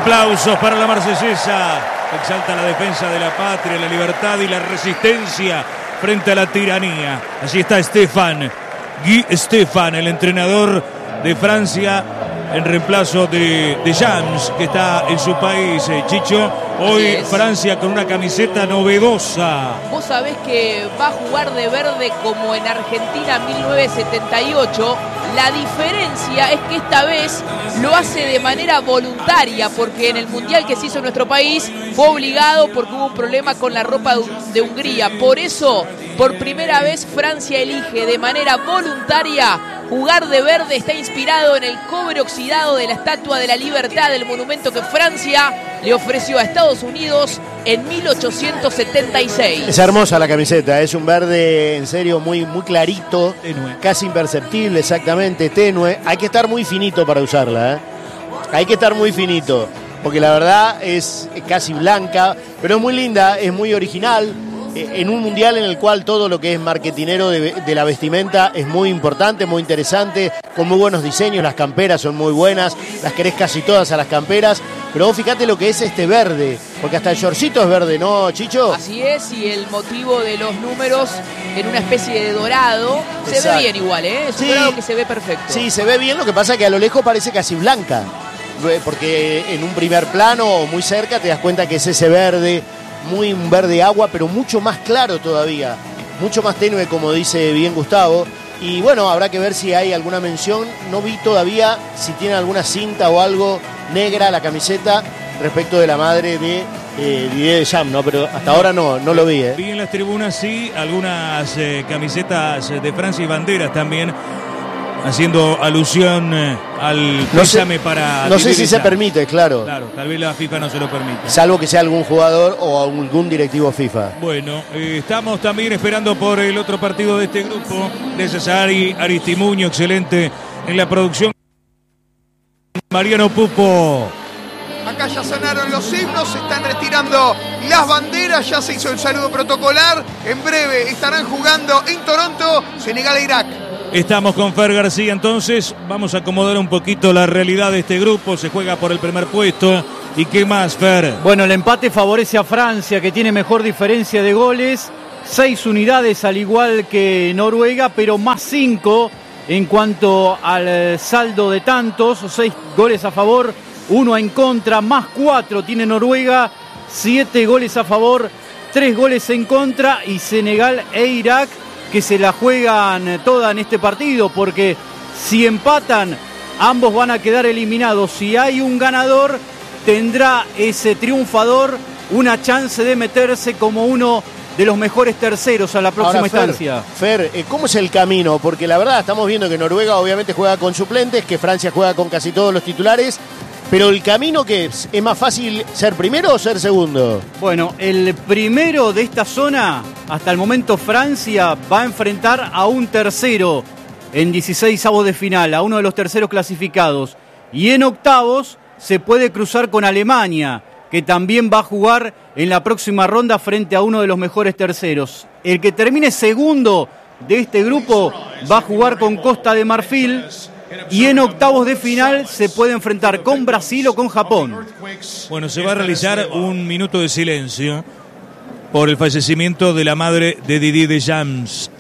Aplausos para la marsellesa, que exalta la defensa de la patria, la libertad y la resistencia frente a la tiranía. Allí está Guy Stéphane, el entrenador de Francia, en reemplazo de James, que está en su país, Chicho. Hoy Francia con una camiseta novedosa. Vos sabés que va a jugar de verde como en Argentina 1978. La diferencia es que esta vez lo hace de manera voluntaria, porque en el Mundial que se hizo en nuestro país fue obligado porque hubo un problema con la ropa de Hungría. Por eso, por primera vez, Francia elige de manera voluntaria jugar de verde. Está inspirado en el cobre oxidado de la Estatua de la Libertad, del monumento que Francia le ofreció a Estados Unidos en 1876. Es hermosa la camiseta, es un verde en serio muy clarito, tenue, casi imperceptible, exactamente, tenue. Hay que estar muy finito para usarla, ¿eh? Hay que estar muy finito, porque la verdad es casi blanca, pero es muy linda, es muy original. En un mundial en el cual todo lo que es marketinero de la vestimenta es muy importante, muy interesante, con muy buenos diseños. Las camperas son muy buenas, las querés casi todas a las camperas, pero vos fíjate lo que es este verde, porque hasta el shortcito es verde, ¿no, Chicho? Así es, y el motivo de los números en una especie de dorado. Exacto. Se ve bien igual, ¿eh? Es un dorado que se ve perfecto. Sí, se ve bien, lo que pasa es que a lo lejos parece casi blanca, porque en un primer plano o muy cerca te das cuenta que es ese verde, muy un verde agua, pero mucho más claro todavía, mucho más tenue, como dice bien Gustavo. Y bueno, habrá que ver si hay alguna mención. No vi todavía si tiene alguna cinta o algo negra la camiseta respecto de la madre de Didier Deschamps, ¿no? Pero hasta ahora no lo vi. Vi en las tribunas, sí, algunas camisetas de Francia y banderas también, haciendo alusión al pésame para... No sé si se permite, claro. Claro, tal vez la FIFA no se lo permite. Salvo que sea algún jugador o algún directivo FIFA. Bueno, estamos también esperando por el otro partido de este grupo. Gracias a Aristimuño, excelente en la producción. Mariano Pupo. Acá ya sonaron los himnos, se están retirando las banderas, ya se hizo el saludo protocolar. En breve estarán jugando en Toronto, Senegal e Irak. Estamos con Fer García, entonces vamos a acomodar un poquito la realidad de este grupo. Se juega por el primer puesto. ¿Y qué más, Fer? Bueno, el empate favorece a Francia, que tiene mejor diferencia de goles, 6 unidades al igual que Noruega, pero más 5 en cuanto al saldo de tantos, 6 goles a favor, 1 en contra, más 4 tiene Noruega, 7 goles a favor, 3 goles en contra, y Senegal e Irak, que se la juegan toda en este partido, porque si empatan, ambos van a quedar eliminados. Si hay un ganador, tendrá ese triunfador una chance de meterse como uno de los mejores terceros a la próxima instancia. Fer, ¿cómo es el camino? Porque la verdad estamos viendo que Noruega obviamente juega con suplentes, que Francia juega con casi todos los titulares. Pero el camino, ¿qué es? ¿Es más fácil ser primero o ser segundo? Bueno, el primero de esta zona, hasta el momento Francia, va a enfrentar a un tercero en 16avos de final, a uno de los terceros clasificados. Y en octavos se puede cruzar con Alemania, que también va a jugar en la próxima ronda frente a uno de los mejores terceros. El que termine segundo de este grupo va a jugar con Costa de Marfil. Y en octavos de final se puede enfrentar con Brasil o con Japón. Bueno, se va a realizar un minuto de silencio por el fallecimiento de la madre de Didier Deschamps.